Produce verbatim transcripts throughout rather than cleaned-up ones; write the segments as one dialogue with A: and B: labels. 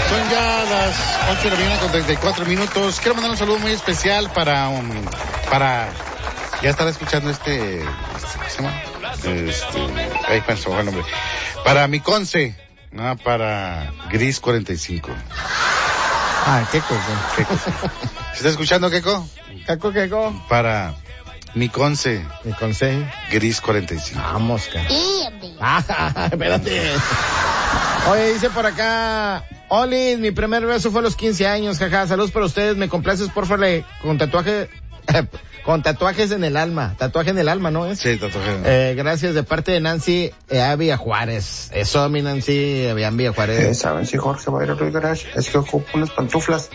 A: Son ya las ocho de la mañana con treinta y cuatro minutos. Quiero mandar un saludo muy especial para um, para ya estar escuchando este, este ¿cómo se llama? Este, ahí pasó el nombre. Para mi Conce, ¿no? Para Gris cuarenta y cinco.
B: Ah, Keko.
A: Keko. ¿Se está escuchando, Keko?
B: Keko, Keko.
A: Para mi Conce.
B: Mi Conce.
A: Gris cuarenta y cinco.
B: Vamos, cara. Ah, espérate. Oye, dice por acá, Oli, mi primer beso fue a los quince años, jaja, saludos para ustedes, me complaces, porfa, con tatuaje, con tatuajes en el alma, tatuaje en el alma, ¿no es?
A: Sí, tatuaje.
B: Eh, gracias, de parte de Nancy eh, Avia Juárez. Eso, mi Nancy Avia Juárez.
C: Eh, ¿Saben si Jorge va a ir al garage? Es que ocupo unas pantuflas.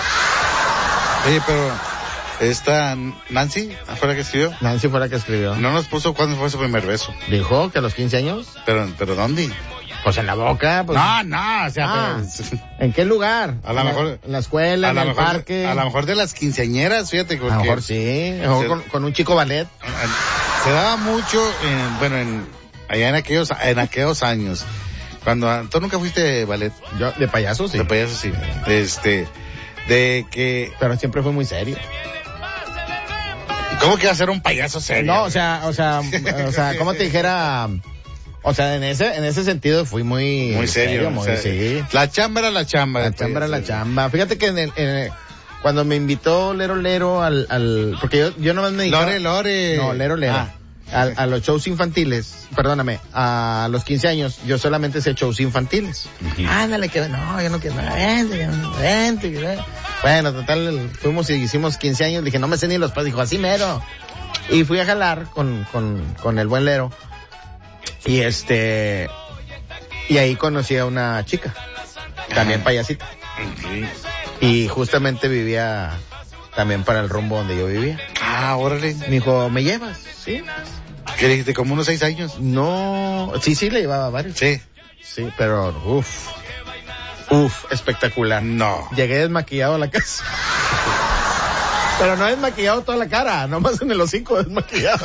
A: Oye, pero, ¿esta Nancy fue la que escribió?
B: Nancy fue la que escribió.
A: No nos puso cuándo fue su primer beso.
B: Dijo que a los quince años.
A: Pero, pero ¿dónde?
B: Pues en la boca, pues.
A: No, no, o sea,
B: ah,
A: pero...
B: ¿en qué lugar?
A: A lo mejor.
B: En la escuela, en el
A: mejor,
B: parque.
A: A lo mejor de las quinceañeras, fíjate. Porque
B: a lo mejor sí, a lo mejor con, con un chico ballet.
A: Se daba mucho, en, bueno, en, allá en aquellos, en aquellos años. Cuando, ¿tú nunca fuiste ballet?
B: Yo, de payaso, sí.
A: De payaso, sí. Este, de que...
B: Pero siempre fue muy serio.
A: ¿Cómo que iba a ser un payaso serio?
B: No, o sea, o sea, o sea, ¿cómo te dijera? O sea, en ese, en ese sentido fui muy...
A: Muy serio.
B: serio muy,
A: o sea,
B: sí.
A: La chamba era la chamba.
B: La chamba era la chamba. Fíjate que en el, en el, cuando me invitó Lero Lero al, al, porque yo, yo nomás me dedicaba...
A: Lore, Lore.
B: No, Lero Lero. Ah. A, a los shows infantiles, perdóname, a los quince años, yo solamente sé shows infantiles. Uh-huh. Ándale, que no, yo no quiero nada, vente, vente, vente. Bueno, total, fuimos y hicimos quince años, dije, no me sé ni los pasos, dijo, así mero. Y fui a jalar con, con, con el buen Lero. Y este, y ahí conocí a una chica, también payasita.
A: Uh-huh.
B: Y justamente vivía también para el rumbo donde yo vivía.
A: Ah, órale.
B: Me dijo, ¿me llevas? Sí.
A: ¿Qué dijiste? ¿Como unos seis años?
B: No, sí, sí, le llevaba varios.
A: Sí.
B: Sí, pero, uff, uff, espectacular.
A: No.
B: Llegué desmaquillado a la casa. Pero no desmaquillado toda la cara, nomás en el hocico desmaquillado.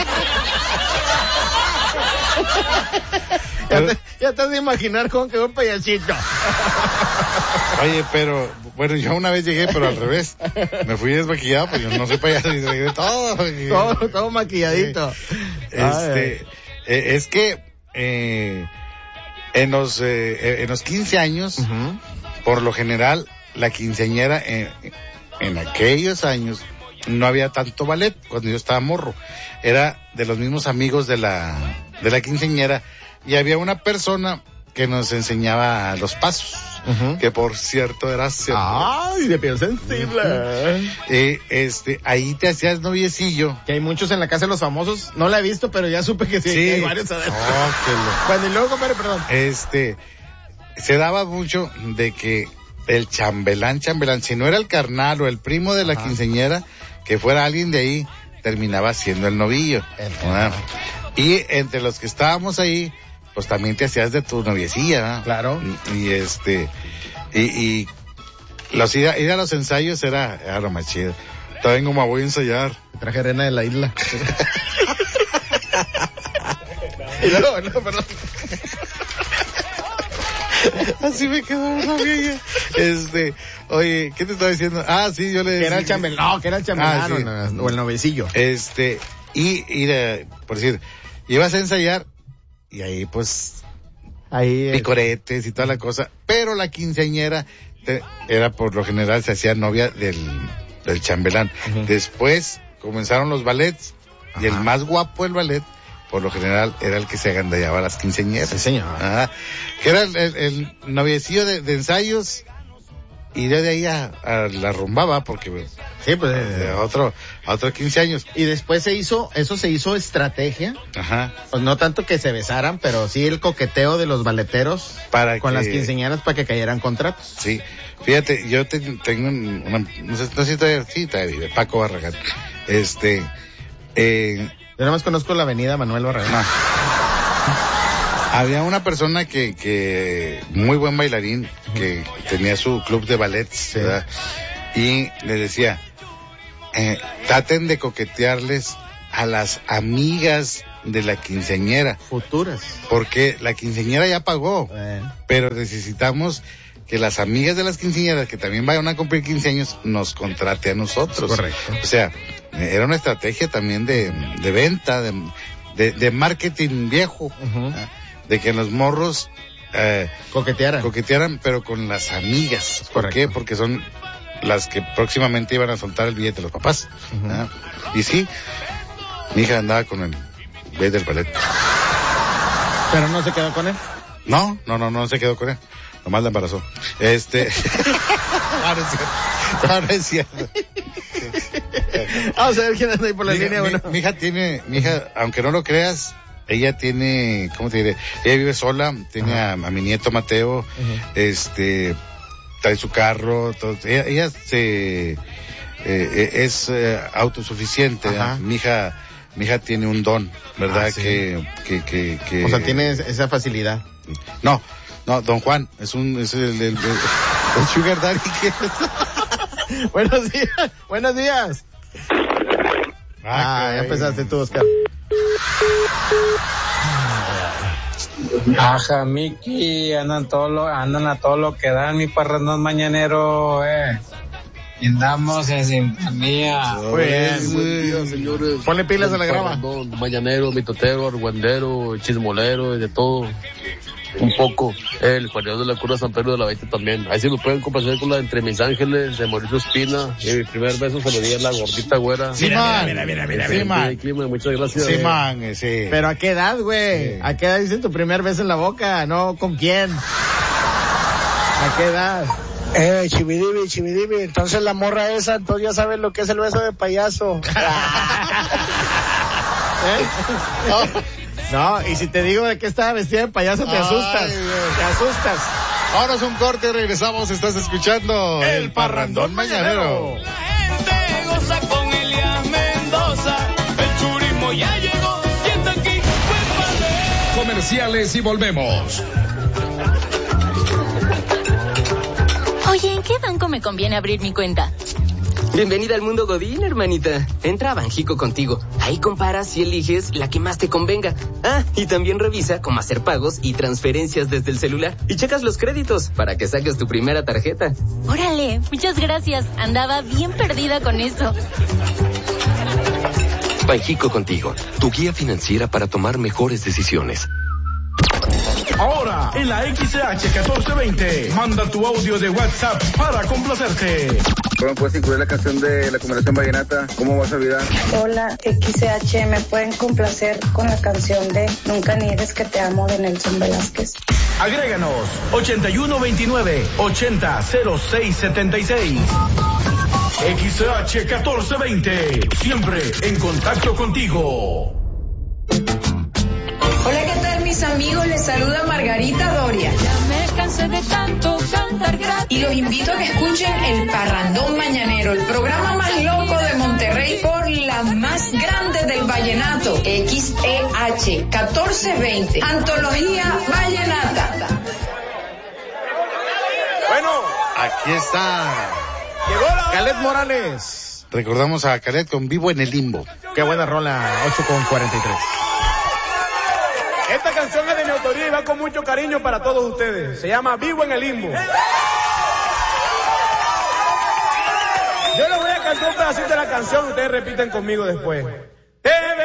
B: Ya te, ya te has de imaginar cómo quedó un payasito.
A: Oye, pero, bueno, yo una vez llegué, pero al revés. Me fui desmaquillado, pues yo no soy payaso, y llegué todo. Y,
B: todo, todo maquilladito.
A: Sí. Este, eh, es que, eh, en los, eh, en los quince años, uh-huh. por lo general, la quinceañera, en, en aquellos años, no había tanto ballet cuando yo estaba morro. Era de los mismos amigos de la, de la quinceañera, y había una persona que nos enseñaba los pasos, uh-huh. que por cierto era cierto.
B: Ay, de piel sensible. Uh-huh.
A: Eh, este, ahí te hacías noviecillo.
B: Que hay muchos en la casa de los famosos, no la he visto, pero ya supe que sí,
A: sí.
B: que hay varios adentro.
A: Oh, lo...
B: Bueno, y luego, compadre, perdón.
A: Este, se daba mucho de que el chambelán, chambelán, si no era el carnal o el primo de la uh-huh. quinceañera, que fuera alguien de ahí, terminaba siendo el novillo. Uh-huh. Y entre los que estábamos ahí, pues también te hacías de tu noviecilla, ¿no?
B: Claro.
A: Y, y este, y, y los ir a, ir a los ensayos era, era lo más chido. También como voy a ensayar.
B: Traje arena de la isla. Y luego, no, perdón.
A: Así me quedó una vieja. Este, oye, ¿qué te estaba diciendo? Ah, sí, yo le decía.
B: Que era el chambelán, no, que era el chambelán ah, sí. o, no, o el novecillo.
A: Este, y, y de, por decir, ibas a ensayar, y ahí pues ahí picoretes y toda la cosa, pero la quinceañera te, era por lo general se hacía novia del, del chambelán. Uh-huh. Después comenzaron los ballets. Ajá. Y el más guapo del ballet por lo general era el que se agandallaba a las quinceañeras.
B: Sí, señor.
A: Ajá. Que era el, el, el noviecillo de, de ensayos, y de ahí a, a la rumbaba, porque
B: sí, pues
A: de otro, a otros quince años.
B: Y después se hizo, eso se hizo estrategia.
A: Ajá.
B: Pues no tanto que se besaran, pero sí el coqueteo de los baleteros
A: para
B: con
A: que...
B: las quinceañeras para que cayeran contratos.
A: Sí. Fíjate, yo te, tengo una, no sé, no sé si todavía, sí, todavía vive, Paco Barragán. Este, eh.
B: Yo nada más conozco la avenida Manuel Barragán. No.
A: Había una persona que, que, muy buen bailarín, que tenía su club de ballet, sí. ¿verdad? Y le decía, eh, traten de coquetearles a las amigas de la quinceañera.
B: Futuras.
A: Porque la quinceañera ya pagó, eh. pero necesitamos que las amigas de las quinceañeras que también vayan a cumplir quince años nos contrate a nosotros.
B: Correcto.
A: O sea, era una estrategia también de, de venta, de, de, de marketing viejo, uh-huh. de que los morros eh,
B: coquetearan.
A: coquetearan, pero con las amigas. ¿Por Correcto. qué? Porque son las que próximamente iban a soltar el billete de los papás. Uh-huh. ¿Ah? Y sí, mi hija andaba con el güey del ballet.
B: ¿Pero no se quedó con él?
A: No, no, no, no se quedó con él. Nomás la embarazó. Este. Ahora es cierto. Ahora es cierto.
B: Vamos a ver quién anda ahí por la
A: mi,
B: línea.
A: Mi,
B: bueno.
A: mi hija tiene, mi hija, aunque no lo creas, ella tiene, ¿cómo te diré? Ella vive sola, tiene a, a mi nieto Mateo, uh-huh. este, trae su carro, todo. Ella, ella se, eh, es eh, autosuficiente. Mi hija, mi hija tiene un don, ¿verdad? Ah, sí. que, que, que, que.
B: O sea, tiene esa facilidad.
A: No. No, don Juan, es un, es el, el, el, el sugar daddy que...
B: Buenos días, buenos días. Ah, ah ya empezaste tú, Oscar.
D: Ajá, Miki, andan todo lo, andan a todo lo que dan, mi parrandón mañanero, eh. Y andamos en sintonía.
B: Muy bien, buen día, señores. Ponle pilas a la grava.
E: Mañanero, mitotero, argüendero, chismolero y de todo. Un poco. El Juanero de la Cura San Pedro de la Baita también. Ahí sí lo pueden complacer con la Entre Mis Ángeles de Mauricio Espina. Y mi primer beso se lo di a la gordita güera.
B: Sí, man. Mira, mira, mira, mira. Sí, man.
E: Clima, muchas gracias.
B: Sí, man, sí. Pero ¿a qué edad, güey? Sí. ¿A qué edad dicen tu primer beso en la boca? No, ¿con quién? ¿A qué edad?
F: Eh, chividibi, chividibi. Entonces la morra esa, entonces ya sabes lo que es el beso de payaso.
B: ¿Eh? No. No, y si te digo de qué estaba vestida de payaso, te asustas. Ay, te asustas.
A: Ahora es un corte, regresamos. Estás escuchando
B: El, el Parrandón Mañanero.
G: La gente goza con Elías Mendoza. El turismo ya llegó y está aquí.
H: Comerciales y volvemos.
I: Oye, ¿en qué banco me conviene abrir mi cuenta?
J: Bienvenida al mundo Godín, hermanita. Entra a Banjico Contigo. Ahí comparas y eliges la que más te convenga. Ah, y también revisa cómo hacer pagos y transferencias desde el celular. Y checas los créditos para que saques tu primera tarjeta.
I: Órale, muchas gracias. Andaba bien perdida con eso.
K: Banjico Contigo, tu guía financiera para tomar mejores decisiones.
H: Ahora, en la X C H catorce veinte, manda tu audio de WhatsApp para complacerte.
L: ¿Cómo puedes incluir la canción de la combinación vallenata? ¿Cómo vas a olvidar?
M: Hola, X C H, ¿me pueden complacer con la canción de Nunca niegues que te amo de Nelson Velázquez?
H: Agréganos, ochenta y uno veintinueve, ochenta, cero seis setenta y seis. X C H catorce veinte, siempre en contacto contigo.
N: Hola, ¿qué tal, mis amigos? Les saluda Margarita Doria.
O: Ya me cansé de tanto cantar gratis.
N: Y los invito a que escuchen El Parrandón Mañanero, el programa más loco de Monterrey por la más grande del vallenato. X E H catorce veinte, Antología Vallenata.
B: Bueno,
A: aquí está.
B: Llegó la Calet Morales.
A: Recordamos a Calet con Vivo en el Limbo.
B: Qué buena rola, ocho con cuarenta y tres.
P: Esta canción es de mi autoría y va con mucho cariño para todos ustedes. Se llama Vivo en el Limbo. Yo les voy a cantar un pedacito de la canción, ustedes repiten conmigo después.